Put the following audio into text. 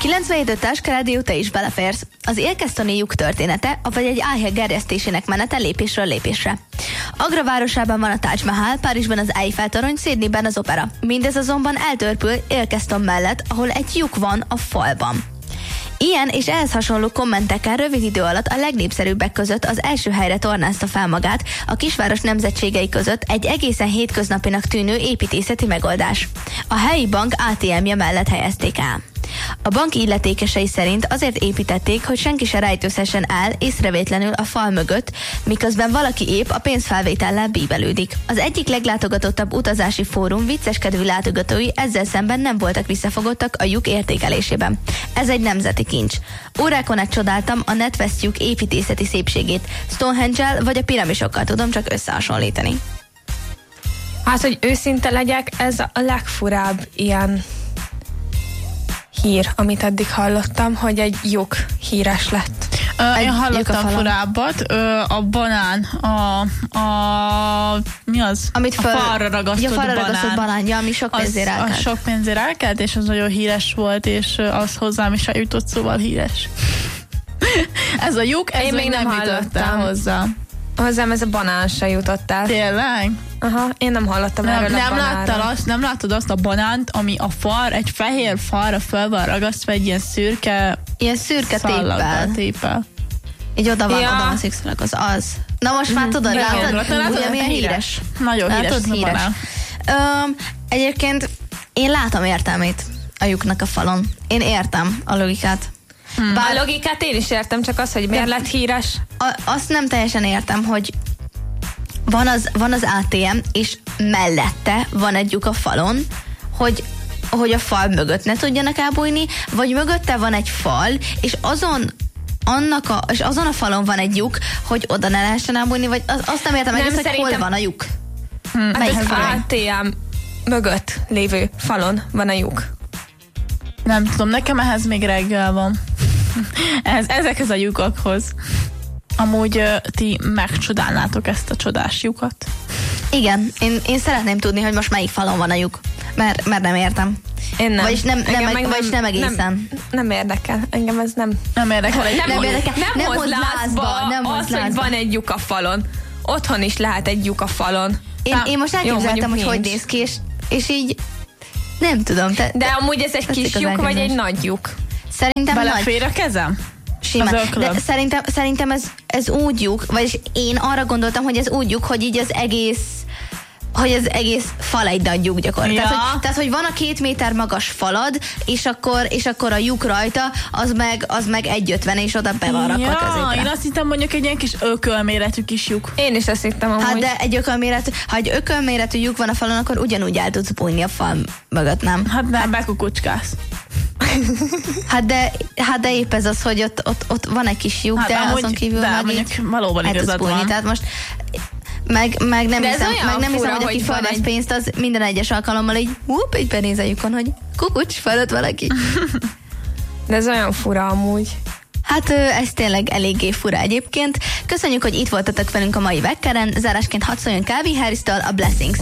97 Táska Rádió, te is beleférsz. Az élkeztoni lyuk története, vagy egy álhely gerjesztésének menete lépésről lépésre. Agra városában van a Taj Mahal, Párizsban az Eiffel-torony, Sydneyben az opera. Mindez azonban eltörpül Élkezton mellett, ahol egy lyuk van a falban. Ilyen és ehhez hasonló kommentekkel rövid idő alatt a legnépszerűbbek között az első helyre tornázta fel magát a kisváros nemzetségei között egy egészen hétköznapinak tűnő építészeti megoldás. A helyi bank ATM-je mellett helyezték el. A bank illetékesei szerint azért építették, hogy senki se rejtőzhessen el észrevétlenül a fal mögött, miközben valaki épp a pénzfelvétellel bíbelődik. Az egyik leglátogatottabb utazási fórum vicceskedő látogatói ezzel szemben nem voltak visszafogottak a lyuk értékelésében. Ez egy nemzeti kincs. Órákon át csodáltam a Netwest lyuk építészeti szépségét. Stonehenge-el vagy a piramisokkal tudom csak összehasonlítani. Hát, hogy őszinte legyek, ez a legfurább ilyen hír, amit eddig hallottam, hogy egy lyuk híres lett. Én hallottam furábbat, a banán, mi az? Amit a falra ragasztott banán, ami sok pénzért elkelt. Az sok pénzért elkelt, és az nagyon híres volt, és az hozzám is eljutott, szóval híres. Ez a lyuk, ez még nem hallottam hozzá. Hozzám ez a banán se jutott el. Tényleg? Aha, én nem hallottam erről a banánról. Nem láttad azt a banánt, ami a fal, egy fehér falra fel van ragasztva egy ilyen szürke téppel. Így oda van szikszalak, az. Na most már tudod, látod, ugye milyen híres? Nagyon híres ez a banán. Egyébként én látom értelmét a lyuknak a falon. Én értem a logikát. Bár a logikát én is értem, csak az, hogy miért lett híres. Azt nem teljesen értem, hogy van az ATM, és mellette van egy lyuk a falon, hogy a fal mögött ne tudjanak elbújni, vagy mögötte van egy fal, és azon a falon van egy lyuk, hogy oda ne lehessen elbújni, vagy azt nem értem, hogy hol van a lyuk. Hát az ATM mögött lévő falon van a lyuk. Nem tudom, nekem ehhez még reggel van. Ezekhez a lyukakhoz. Amúgy ti megcsodálnátok ezt a csodás lyukat? Igen, én szeretném tudni, hogy most melyik falon van a lyuk. Mert nem értem. Én nem. Vagyis nem egészen. Nem érdekel. Engem ez nem érdekel. Nem hoz lázba az, hogy van egy lyuk a falon. Otthon is lehet egy lyuk a falon. Én most elképzeltem, hogy néz ki, és így nem tudom. De amúgy ez egy kis lyuk, vagy egy nagy lyuk? Szerintem belefér a kezem? Simán. De szerintem ez úgy lyuk, vagyis én arra gondoltam, hogy ez úgy lyuk, hogy így az egész fal egy nagy lyuk gyakorlatilag. Ja. Tehát, hogy van a 2 méter magas falad, és akkor a lyuk rajta, az meg 1,50 és oda be van rakva középre. Én azt hittem mondjuk egy ilyen kis ökölméretű kis lyuk. Én is azt hittem amúgy. Hát de ha egy ökölméretű lyuk van a falon, akkor ugyanúgy el tudsz bújni a fal mögött, nem? Hát nem, bekukucskálsz. Hát de épp ez az, hogy ott van egy kis lyuk, de azon kívül meg így valóban igazad van. Tehát most meg nem hiszem, hogy aki felvesz pénzt, az minden egyes alkalommal így benéz a lyukon, hogy kukucs, felött valaki. De ez olyan fura amúgy. Hát ez tényleg eléggé fura egyébként. Köszönjük, hogy itt voltatok velünk a mai Vekkeren. Zárásként hadd szóljon Calvin Harris-től a Blessings.